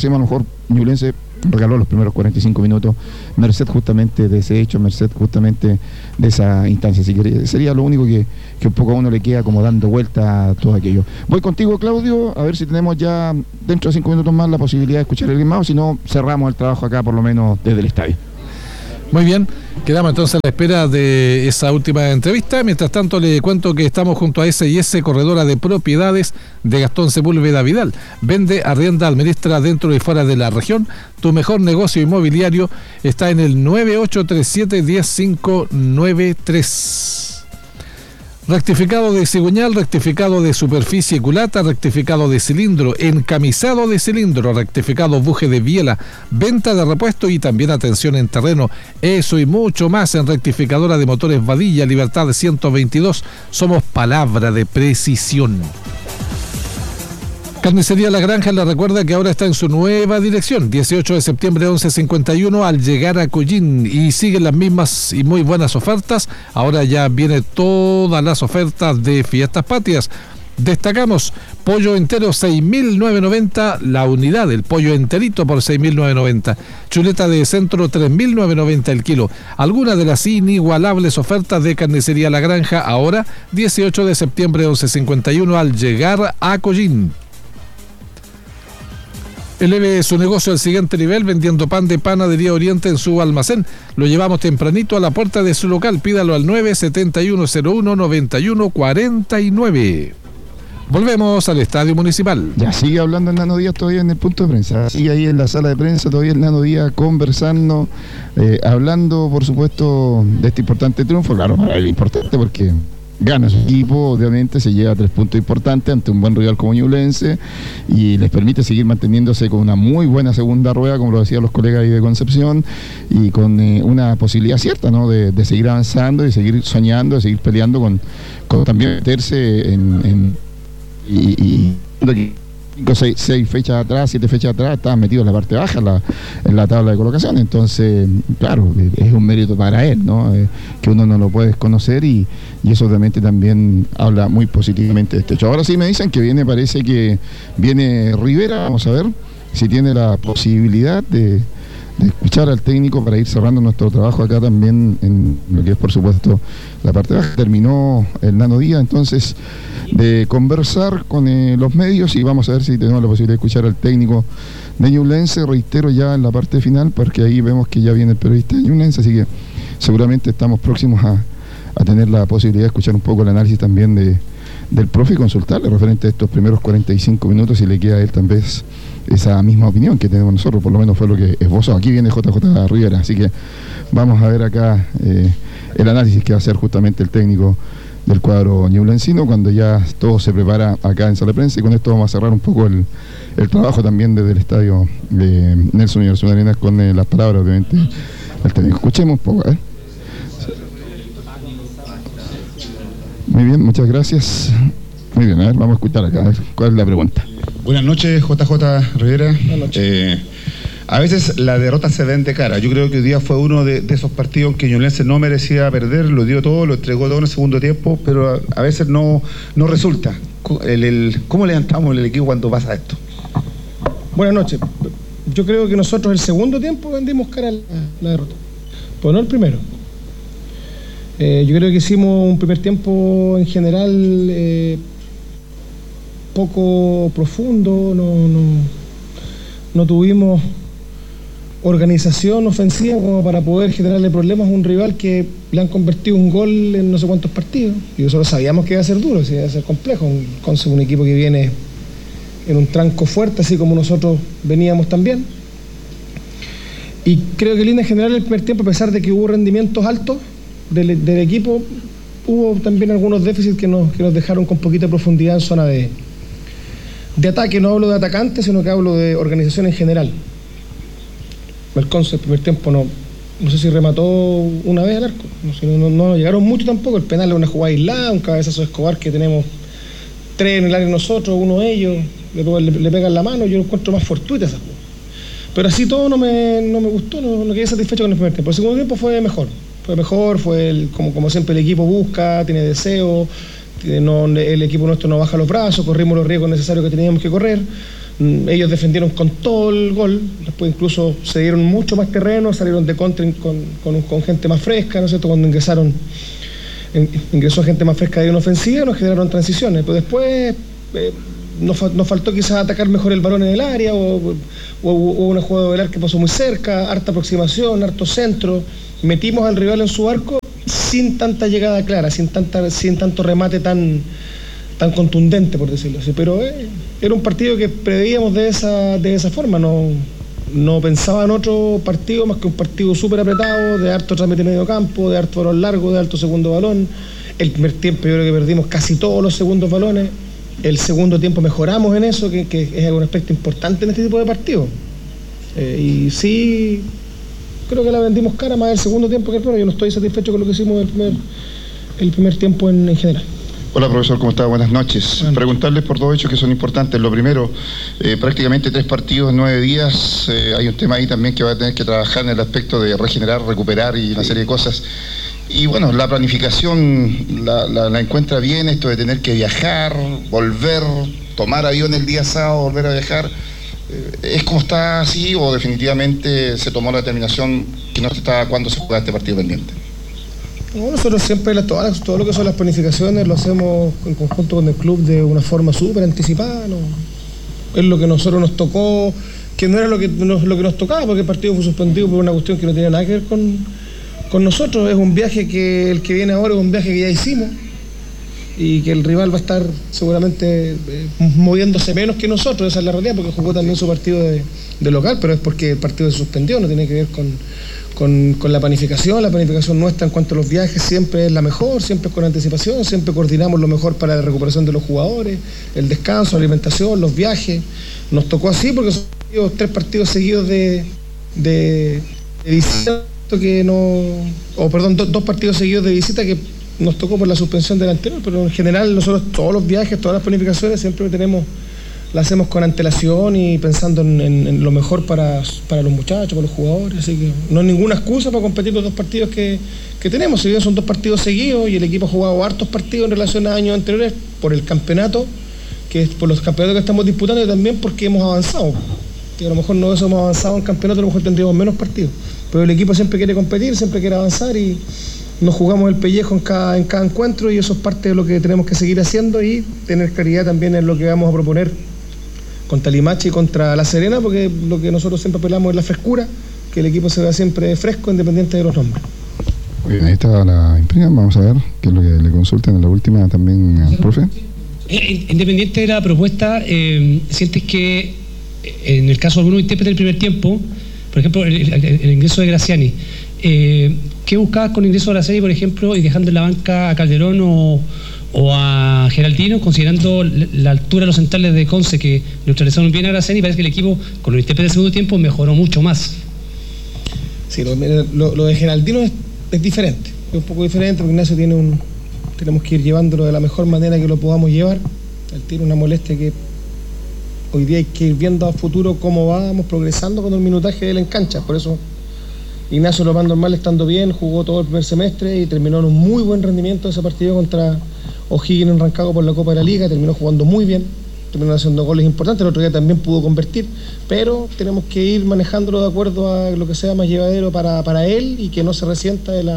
mejor Ñublense regaló los primeros cuarenta y cinco minutos, merced justamente de ese hecho, merced justamente de esa instancia. Así que sería lo único que, que un poco a uno le queda como dando vuelta a todo aquello. Voy contigo, Claudio, a ver si tenemos ya dentro de cinco minutos más la posibilidad de escuchar el ritmo, si no cerramos el trabajo acá por lo menos desde el estadio. Muy bien, quedamos entonces a la espera de esa última entrevista. Mientras tanto, le cuento que estamos junto a S y S, corredora de propiedades de Gastón Sepúlveda Vidal. Vende, arrienda, administra dentro y fuera de la región. Tu mejor negocio inmobiliario está en el nueve ocho tres siete, uno cero cinco nueve tres. Rectificado de cigüeñal, rectificado de superficie culata, rectificado de cilindro, encamisado de cilindro, rectificado buje de biela, venta de repuesto y también atención en terreno. Eso y mucho más en Rectificadora de Motores Vadilla, Libertad de ciento veintidós. Somos palabra de precisión. Carnicería La Granja le recuerda que ahora está en su nueva dirección, dieciocho de septiembre, once cincuenta y uno, al llegar a Collín, y siguen las mismas y muy buenas ofertas. Ahora ya vienen todas las ofertas de Fiestas Patrias. Destacamos pollo entero seis mil novecientos noventa la unidad, el pollo enterito por seis mil novecientos noventa, chuleta de centro tres mil novecientos noventa el kilo. Algunas de las inigualables ofertas de Carnicería La Granja ahora, dieciocho de septiembre, once cincuenta y uno, al llegar a Collín. Eleve su negocio al siguiente nivel vendiendo pan de Panadería Oriente en su almacén. Lo llevamos tempranito a la puerta de su local. Pídalo al nueve siete uno cero uno nueve uno cuatro nueve. Volvemos al Estadio Municipal. Ya sigue hablando el Nano Díaz todavía en el punto de prensa. Sigue ahí en la sala de prensa todavía el Nano Díaz conversando, eh, hablando por supuesto de este importante triunfo. Claro, para él importante porque gana su equipo, obviamente se lleva tres puntos importantes ante un buen rival como Ñublense y les permite seguir manteniéndose con una muy buena segunda rueda, como lo decían los colegas ahí de Concepción, y con eh, una posibilidad cierta, ¿no? de, de seguir avanzando, de seguir soñando, de seguir peleando con, con también meterse en, en y, y cinco, seis, seis fechas atrás, siete fechas atrás, estaban metidos en la parte baja, en la, en la tabla de colocación. Entonces, claro, es un mérito para él, ¿no? Eh, que uno no lo puede desconocer y, y eso obviamente también habla muy positivamente de este hecho. Ahora sí me dicen que viene, parece que viene Rivera, vamos a ver si tiene la posibilidad de, de escuchar al técnico para ir cerrando nuestro trabajo acá también en lo que es, por supuesto, la parte baja. Terminó el Nano Díaz entonces de conversar con eh, los medios y vamos a ver si tenemos la posibilidad de escuchar al técnico de Ñublense, reitero ya en la parte final, porque ahí vemos que ya viene el periodista de Ñublense, así que seguramente estamos próximos a, a tener la posibilidad de escuchar un poco el análisis también de, del profe y consultarle referente a estos primeros cuarenta y cinco minutos si le queda a él tal vez esa misma opinión que tenemos nosotros, por lo menos fue lo que esbozó. Aquí viene J J Rivera, así que vamos a ver acá eh, el análisis que va a hacer justamente el técnico del cuadro ñublencino cuando ya todo se prepara acá en sala de prensa, y con esto vamos a cerrar un poco el, el trabajo también desde el estadio de Nelson Universidad Arenas con eh, las palabras obviamente del técnico. Escuchemos un poco, ¿eh? Muy bien, muchas gracias. Muy bien, a ver, vamos a escuchar acá, a ver, ¿cuál es la pregunta? Buenas noches, J J Rivera. Buenas noches. Eh, a veces la derrota se ven de cara. Yo creo que hoy día fue uno de, de esos partidos en que Ñublense no merecía perder, lo dio todo, lo entregó todo en el segundo tiempo, pero a, a veces no, no resulta. El, el, ¿Cómo levantamos el equipo cuando pasa esto? Buenas noches. Yo creo que nosotros el segundo tiempo vendimos cara a la, la derrota, pero no el primero. Eh, yo creo que hicimos un primer tiempo en general eh, poco profundo, no, no, no tuvimos organización ofensiva como para poder generarle problemas a un rival que le han convertido un gol en no sé cuántos partidos, y nosotros sabíamos que iba a ser duro, que iba a ser complejo. Un, un equipo que viene en un tranco fuerte, así como nosotros veníamos también, y creo que en línea general el primer tiempo, a pesar de que hubo rendimientos altos del, del equipo, hubo también algunos déficits que nos, que nos dejaron con poquita profundidad en zona de, de ataque. No hablo de atacantes, sino que hablo de organización en general. Melconce el primer tiempo no, no sé si remató una vez al arco, no, no, no llegaron mucho tampoco. El penal es una jugada aislada, un cabezazo de Escobar que tenemos tres en el área nosotros, uno de ellos, le, le, le pegan la mano. Yo lo encuentro más fortuita esa jugada. Pero así todo no me, no me gustó, no, no quedé satisfecho con el primer tiempo. El segundo tiempo fue mejor, fue mejor, fue el, como, como siempre el equipo busca, tiene deseo, tiene, no, el equipo nuestro no baja los brazos, corrimos los riesgos necesarios que teníamos que correr. Ellos defendieron con todo el gol, después incluso se dieron mucho más terreno, salieron de contra con, con, con gente más fresca, ¿no es cierto? Cuando ingresaron, ingresó gente más fresca de una ofensiva, nos generaron transiciones, pero después eh, nos, nos faltó quizás atacar mejor el balón en el área, o, o, o una jugada de velar que pasó muy cerca, harta aproximación, harto centro, metimos al rival en su arco sin tanta llegada clara, sin, tanta, sin tanto remate tan... tan contundente, por decirlo así, pero eh, era un partido que preveíamos de esa, de esa forma, no, no pensaba en otro partido más que un partido súper apretado, de harto trámite medio campo, de harto balón largo, de alto segundo balón. El primer tiempo yo creo que perdimos casi todos los segundos balones, el segundo tiempo mejoramos en eso, que, que es un aspecto importante en este tipo de partidos, eh, y sí, creo que la vendimos cara más el segundo tiempo que el primero. Yo no estoy satisfecho con lo que hicimos el primer, el primer tiempo en, en general. Hola profesor, ¿cómo está? Buenas noches. Bueno. Preguntarles por dos hechos que son importantes. Lo primero, eh, prácticamente tres partidos en nueve días. Eh, hay un tema ahí también que va a tener que trabajar en el aspecto de regenerar, recuperar y una serie de cosas. Y bueno, la planificación la, la, la encuentra bien, esto de tener que viajar, volver, tomar avión el día sábado, volver a viajar. Eh, ¿Es como está así o definitivamente se tomó la determinación que no se está cuando se juega este partido pendiente? No, nosotros siempre, la, todo, todo lo que son las planificaciones lo hacemos en conjunto con el club de una forma súper anticipada, ¿no? Es lo que a nosotros nos tocó, que no era lo que nos, lo que nos tocaba, porque el partido fue suspendido por una cuestión que no tenía nada que ver con, con nosotros. Es un viaje que el que viene ahora es un viaje que ya hicimos y que el rival va a estar seguramente eh, moviéndose menos que nosotros, esa es la realidad, porque jugó también su partido de, de local, pero es porque el partido se suspendió, no tiene que ver con... Con, con la planificación, la planificación nuestra en cuanto a los viajes siempre es la mejor, siempre es con anticipación, siempre coordinamos lo mejor para la recuperación de los jugadores, el descanso, la alimentación, los viajes. Nos tocó así porque son tres partidos seguidos de, de, de visita, que no, o perdón, do, dos partidos seguidos de visita que nos tocó por la suspensión del anterior, pero en general nosotros todos los viajes, todas las planificaciones siempre tenemos, la hacemos con antelación y pensando en, en, en lo mejor para, para los muchachos, para los jugadores, así que no hay ninguna excusa para competir los dos partidos que, que tenemos. Si bien son dos partidos seguidos y el equipo ha jugado hartos partidos en relación a años anteriores por el campeonato, que es por los campeonatos que estamos disputando, y también porque hemos avanzado, que a lo mejor no hubiésemos avanzado en campeonato, a lo mejor tendríamos menos partidos, pero el equipo siempre quiere competir, siempre quiere avanzar y nos jugamos el pellejo en cada, en cada encuentro, y eso es parte de lo que tenemos que seguir haciendo y tener claridad también en lo que vamos a proponer contra Limache y contra La Serena, porque lo que nosotros siempre apelamos es la frescura, que el equipo se vea siempre fresco, independiente de los nombres. Bien, ahí está la imprenta, vamos a ver qué es lo que le consultan en la última también al profe. Independiente de la propuesta, eh, ¿sientes que en el caso de algunos intérpretes del primer tiempo, por ejemplo, el, el, el ingreso de Graciani, eh, ¿qué buscabas con el ingreso de Graciani, por ejemplo, y dejando en la banca a Calderón o o a Geraldino, considerando la altura de los centrales de Conce que neutralizaron bien a Graciani? Y parece que el equipo, con los intérpretes del segundo tiempo, mejoró mucho más. Sí, lo, lo, lo de Geraldino es, es diferente, es un poco diferente, porque Ignacio tiene un, tenemos que ir llevándolo de la mejor manera que lo podamos llevar. Él tiene una molestia que hoy día hay que ir viendo a futuro cómo vamos progresando con el minutaje de él en cancha, por eso Ignacio lo va normal estando bien, jugó todo el primer semestre y terminó en un muy buen rendimiento ese partido contra O'Higgins en Rancagua por la Copa de la Liga, terminó jugando muy bien, terminó haciendo goles importantes, el otro día también pudo convertir, pero tenemos que ir manejándolo de acuerdo a lo que sea más llevadero para, para él y que no se resienta de la,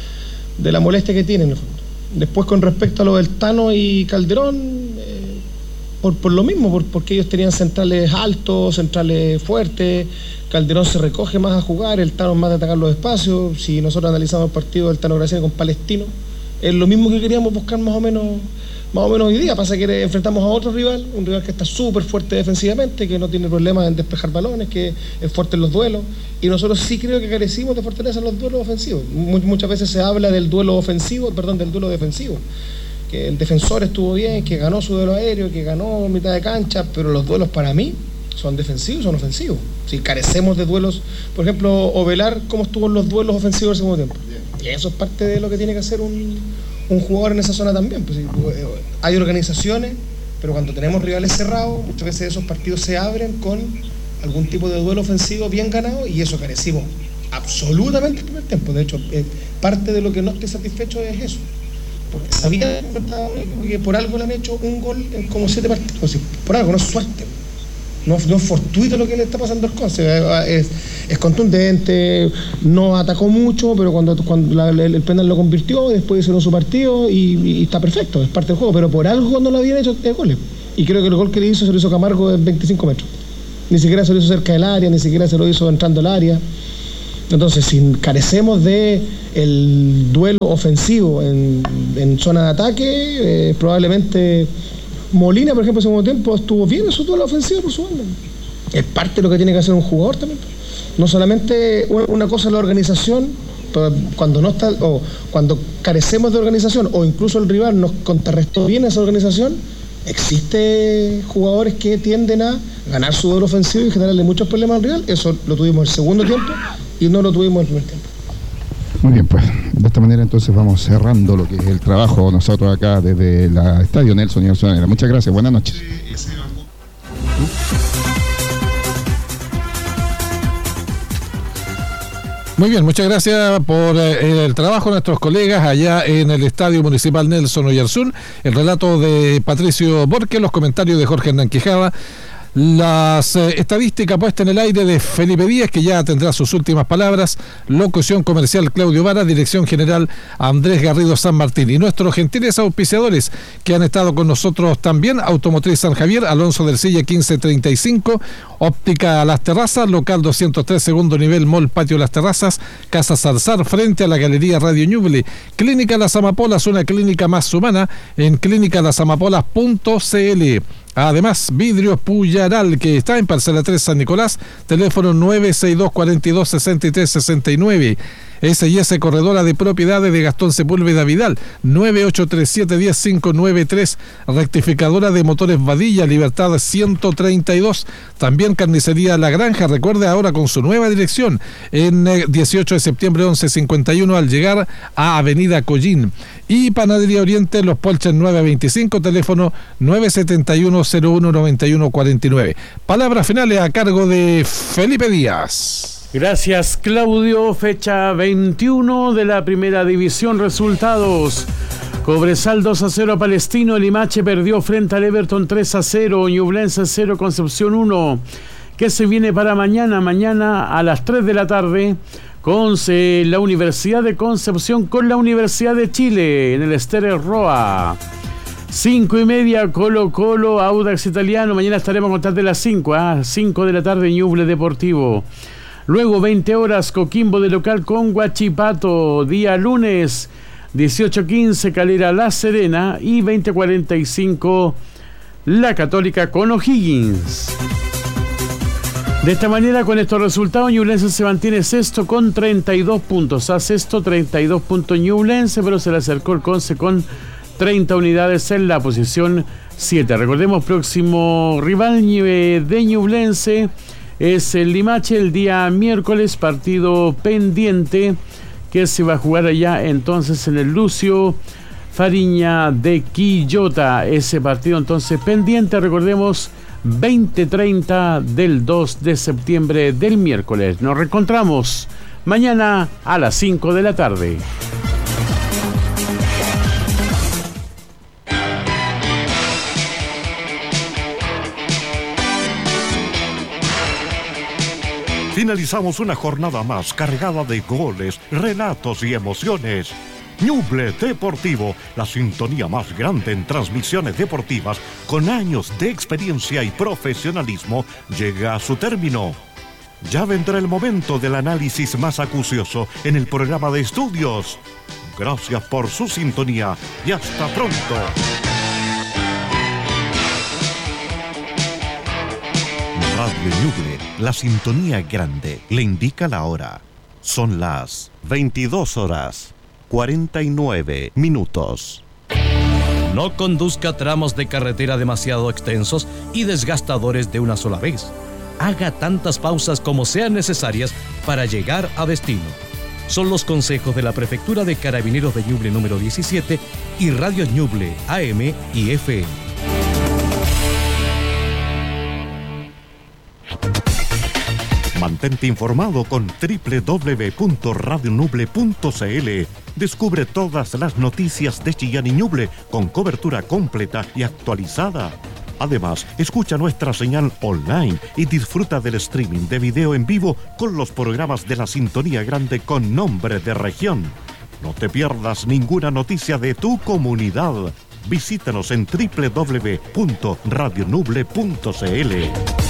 de la molestia que tiene en el fondo. Después, con respecto a lo del Tano y Calderón, eh, por, por lo mismo, por, porque ellos tenían centrales altos, centrales fuertes, Calderón se recoge más a jugar, el Tano más de atacar los espacios. Si nosotros analizamos el partido del Tano Graciani con Palestino, es lo mismo que queríamos buscar más o menos más o menos hoy día. Pasa que enfrentamos a otro rival, un rival que está súper fuerte defensivamente, que no tiene problemas en despejar balones, que es fuerte en los duelos, y nosotros sí creo que carecimos de fortaleza en los duelos ofensivos. Muchas veces se habla del duelo ofensivo, perdón, del duelo defensivo, que el defensor estuvo bien, que ganó su duelo aéreo, que ganó mitad de cancha, pero los duelos para mí son defensivos, son ofensivos. Si carecemos de duelos, por ejemplo, Ovelar, ¿cómo estuvo en los duelos ofensivos del segundo tiempo? Y eso es parte de lo que tiene que hacer un, un jugador en esa zona también. Pues, hay organizaciones, pero cuando tenemos rivales cerrados, muchas veces esos partidos se abren con algún tipo de duelo ofensivo bien ganado, y eso carecimos absolutamente en el primer tiempo. De hecho, eh, parte de lo que no estoy satisfecho es eso, porque sabía que por algo le han hecho un gol en como siete partidos, por algo, no es suerte. No, no es fortuito lo que le está pasando al Conce, es, es contundente, no atacó mucho, pero cuando, cuando la, el penal lo convirtió, después hicieron su partido y, y está perfecto, es parte del juego, pero por algo no lo habían hecho de goles. Y creo que el gol que le hizo se lo hizo Camargo en veinticinco metros. Ni siquiera se lo hizo cerca del área, ni siquiera se lo hizo entrando al área. Entonces, si carecemos de el duelo ofensivo en, en zona de ataque, eh, probablemente Molina, por ejemplo, en segundo tiempo estuvo bien en su duelo ofensivo por su banda. Es parte de lo que tiene que hacer un jugador también. No solamente una cosa es la organización, pero cuando no está, o cuando carecemos de organización, o incluso el rival nos contrarrestó bien esa organización, existe jugadores que tienden a ganar su duelo ofensivo y generarle muchos problemas al rival. Eso lo tuvimos el segundo tiempo y no lo tuvimos el primer tiempo. Muy bien, pues de esta manera entonces vamos cerrando lo que es el trabajo nosotros acá desde el Estadio Nelson y Garzonera. Muchas gracias, buenas noches. Muy bien, muchas gracias por eh, el trabajo de nuestros colegas allá en el Estadio Municipal Nelson Oyarzún. El relato de Patricio Borque, los comentarios de Jorge Hernán Quijada, las eh, estadísticas puestas en el aire de Felipe Díaz, que ya tendrá sus últimas palabras, locución comercial Claudio Vara, dirección general Andrés Garrido San Martín, y nuestros gentiles auspiciadores que han estado con nosotros también: Automotriz San Javier, Alonso del Silla quince treinta y cinco, Óptica Las Terrazas, local doscientos tres, segundo nivel, Mall Patio Las Terrazas, Casa Zarzar frente a la Galería Radio Ñuble, Clínica Las Amapolas, una clínica más humana en clínica las amapolas punto c l. Además, Vidrios Puyaral, que está en Parcela tres San Nicolás, teléfono nueve seis dos, cuatro dos, seis tres seis nueve. S y S Corredora de Propiedades de Gastón Sepúlveda Vidal, nueve ocho tres siete, uno cero cinco nueve tres. Rectificadora de Motores Vadilla, Libertad ciento treinta y dos. También Carnicería La Granja, recuerde ahora con su nueva dirección, en dieciocho de septiembre once cincuenta y uno al llegar a Avenida Collín. Y Panadería Oriente, Los Polches nueve veinticinco, teléfono nueve setenta y uno, cero uno, noventa y uno cuarenta y nueve. Palabras finales a cargo de Felipe Díaz. Gracias, Claudio. Fecha veintiuno de la primera división. Resultados: Cobresal dos a cero a Palestino. Limache perdió frente al Everton tres a cero. Ñublense cero, Concepción uno. ¿Qué se viene para mañana? Mañana a las tres de la tarde, Conce, la Universidad de Concepción con la Universidad de Chile en el Estadio Roa. Cinco y media, Colo Colo, Audax Italiano. Mañana estaremos con tarde de las cinco, ¿eh? cinco de la tarde, Ñuble Deportivo. Luego, veinte horas, Coquimbo de local con Huachipato. Día lunes, dieciocho quince, Calera La Serena. Y veinte cuarenta y cinco, La Católica con O'Higgins. De esta manera, con estos resultados, Ñublense se mantiene sexto con treinta y dos puntos. A sexto, treinta y dos puntos Ñublense, pero se le acercó el Conce con treinta unidades en la posición siete. Recordemos, próximo rival de Ñublense es el Limache el día miércoles, partido pendiente que se va a jugar allá entonces en el Lucio Fariña de Quillota. Ese partido entonces pendiente, recordemos, veinte treinta del dos de septiembre del miércoles. Nos reencontramos mañana a las cinco de la tarde. Finalizamos una jornada más cargada de goles, relatos y emociones. Ñuble Deportivo, la sintonía más grande en transmisiones deportivas, con años de experiencia y profesionalismo, llega a su término. Ya vendrá el momento del análisis más acucioso en el programa de estudios. Gracias por su sintonía y hasta pronto. Radio Ñuble, la sintonía grande, le indica la hora. Son las veintidós horas, cuarenta y nueve minutos. No conduzca tramos de carretera demasiado extensos y desgastadores de una sola vez. Haga tantas pausas como sean necesarias para llegar a destino. Son los consejos de la Prefectura de Carabineros de Ñuble número diecisiete y Radio Ñuble A M y F M. Mantente informado con doble u doble u doble u punto radio ñuble punto c l. Descubre todas las noticias de Chillán y Ñuble con cobertura completa y actualizada. Además, escucha nuestra señal online y disfruta del streaming de video en vivo con los programas de la Sintonía Grande con nombre de región. No te pierdas ninguna noticia de tu comunidad. Visítanos en doble u doble u doble u punto radio nuble punto c l.